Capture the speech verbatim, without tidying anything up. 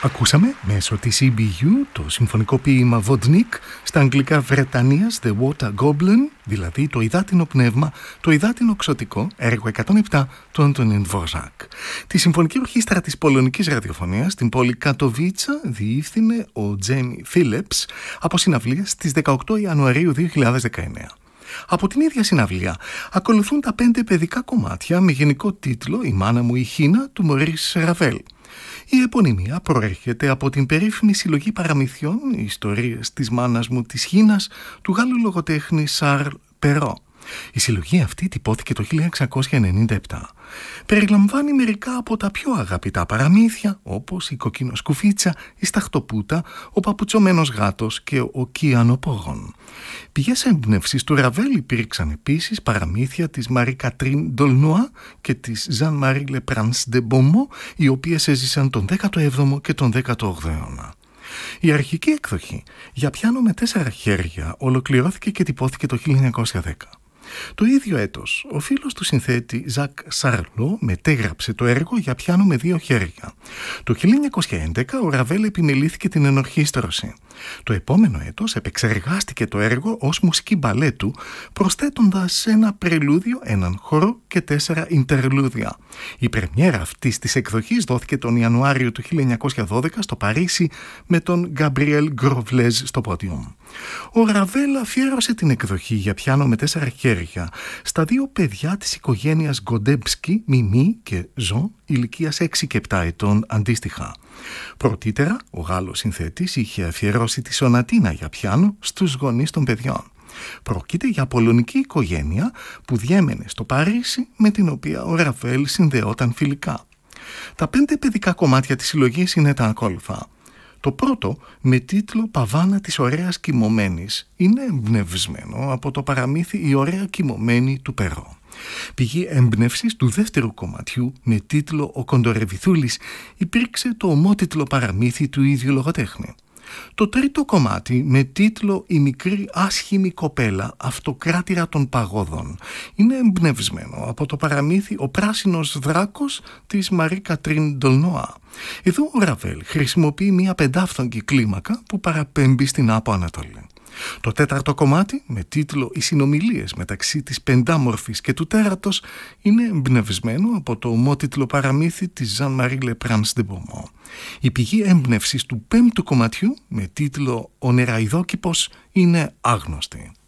Ακούσαμε μέσω της ι μπι γιου το συμφωνικό ποίημα Vodnik, στα αγγλικά Βρετανίας The Water Goblin, δηλαδή το υδάτινο πνεύμα, το υδάτινο ξωτικό, έργο εκατόν επτά του Αντωνίν Δβορζάκ. Τη Συμφωνική Ορχήστρα της Πολωνικής Ραδιοφωνίας στην πόλη Κατοβίτσα διεύθυνε ο Τζέιμι Φίλιπς από συναυλία στις δεκαοκτώ Ιανουαρίου δύο χιλιάδες δεκαεννέα. Από την ίδια συναυλία ακολουθούν τα πέντε παιδικά κομμάτια με γενικό τίτλο «Η μάνα μου η Χίνα» του Μωρίς Ραβέλ. Η επωνυμία προέρχεται από την περίφημη συλλογή παραμυθιών «Οι ιστορίες της μάνας μου της Χίνας» του Γάλλου λογοτέχνη Σαρλ Περό. Η συλλογή αυτή τυπώθηκε το χίλια εξακόσια ενενήντα επτά. Περιλαμβάνει μερικά από τα πιο αγαπητά παραμύθια, όπως η Κοκκινοσκουφίτσα, η Σταχτοπούτα, ο Παπουτσωμένος Γάτος και ο Κιανοπόγον. Πηγές έμπνευσης του Ραβέλ υπήρξαν επίσης παραμύθια της Μαρή Κατρίν Ντολνουά και της Ζαν Μαρί Λε Πρανς ντε Μπομό, οι οποίες έζησαν τον δέκατο έβδομο και τον δέκατο όγδοο αιώνα. Η αρχική εκδοχή για πιάνο με τέσσερα χέρια ολοκληρώθηκε και τυπώθηκε το χίλια εννιακόσια δέκα. Το ίδιο έτος, ο φίλος του συνθέτη Ζακ Σαρλό μετέγραψε το έργο για πιάνο με δύο χέρια. Το χίλια εννιακόσια έντεκα ο Ραβέλ επιμελήθηκε την ενορχήστρωση. Το επόμενο έτος επεξεργάστηκε το έργο ως μουσική μπαλέτου, προσθέτοντας ένα πρελούδιο, έναν χορό και τέσσερα ιντερλούδια. Η πρεμιέρα αυτής της εκδοχής δόθηκε τον Ιανουάριο του χίλια εννιακόσια δώδεκα στο Παρίσι με τον Γκαμπριέλ Γκροβλέζ στο πόντιουμ. Ο Ραβέλ αφιέρωσε την εκδοχή για πιάνο με τέσσερα χέρια στα δύο παιδιά της οικογένειας Γκοντέμπσκι, Μιμί και Ζω, ηλικίας έξι και επτά ετών αντίστοιχα. Πρωτήτερα, ο Γάλλος συνθέτης είχε αφιερώσει τη σονατίνα για πιάνο στους γονείς των παιδιών. Πρόκειται για πολωνική οικογένεια που διέμενε στο Παρίσι, με την οποία ο Ραβέλ συνδεόταν φιλικά. Τα πέντε παιδικά κομμάτια της συλλογής είναι τα ακόλουθα. Το πρώτο, με τίτλο «Παβάνα της ωραίας κοιμωμένης», είναι εμπνευσμένο από το παραμύθι «Η ωραία κοιμωμένη» του Περό. Πηγή έμπνευσης του δεύτερου κομματιού, με τίτλο «Ο Κοντορεβιθούλης», υπήρξε το ομότιτλο παραμύθι του ίδιου λογοτέχνη. Το τρίτο κομμάτι, με τίτλο «Η μικρή άσχημη κοπέλα, αυτοκράτηρα των παγόδων», είναι εμπνευσμένο από το παραμύθι «Ο πράσινος δράκος» της Μαρή Κατρίν Ντολνουά. Εδώ ο Ραβέλ χρησιμοποιεί μια πεντάφθονη κλίμακα που παραπέμπει στην Άπο Ανατολή. Το τέταρτο κομμάτι, με τίτλο «Οι συνομιλίες μεταξύ της πεντάμορφης και του τέρατος», είναι εμπνευσμένο από το ομότιτλο παραμύθι της Ζαν Μαρί Λε Πρανς ντε Μπομό. Η πηγή έμπνευσης του πέμπτου κομματιού, με τίτλο «Ο νεραϊδόκηπος», είναι άγνωστη.